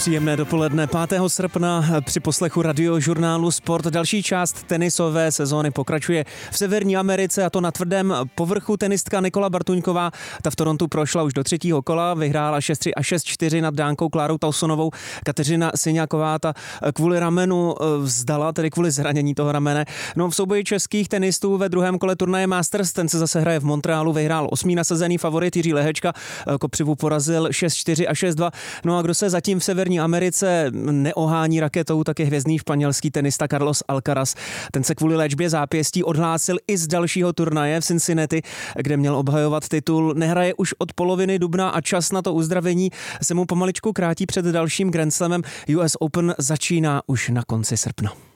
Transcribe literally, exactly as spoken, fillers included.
Příjemné dopoledne pátého srpna při poslechu radiožurnálu Sport. Další část tenisové sezóny pokračuje v Severní Americe, a to na tvrdém povrchu. Tenistka Nikola Bartuňková, ta v Torontu prošla už do třetího kola, vyhrála šest tři a šest čtyři nad Dánkou Klárou Tausonovou. Kateřina Syňáková ta kvůli ramenu vzdala, tedy kvůli zranění toho ramene. No, v souboji českých tenistů ve druhém kole turnaje Masters, ten se zase hraje v Montrealu, vyhrál osmý nasazený favorit Jiří Lehečka, Kopřivu porazil šest čtyři a šest dva. No a kdo se zatím v Severní Americe neohání raketou, tak je hvězdný španělský tenista Carlos Alcaraz. Ten se kvůli léčbě zápěstí odhlásil i z dalšího turnaje v Cincinnati, kde měl obhajovat titul. Nehraje už od poloviny dubna a čas na to uzdravení se mu pomaličku krátí. Před dalším Grand Slamem U S Open začíná už na konci srpna.